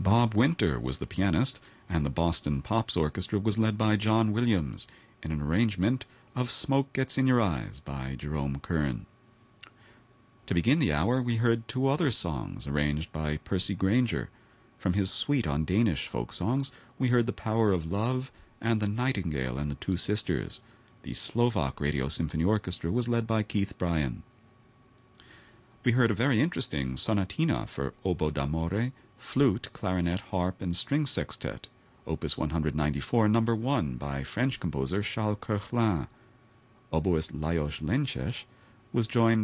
Bob Winter was the pianist, and the Boston Pops Orchestra was led by John Williams in an arrangement of Smoke Gets in Your Eyes by Jerome Kern. To begin the hour, we heard two other songs arranged by Percy Grainger. From his suite on Danish folk songs, we heard The Power of Love and The Nightingale and the Two Sisters. The Slovak Radio Symphony Orchestra was led by Keith Bryan. We heard a very interesting sonatina for oboe d'amore, flute, clarinet, harp, and string sextet, Opus 194, No. 1, by French composer Charles Koechlin. Oboist Lajos Lences was joined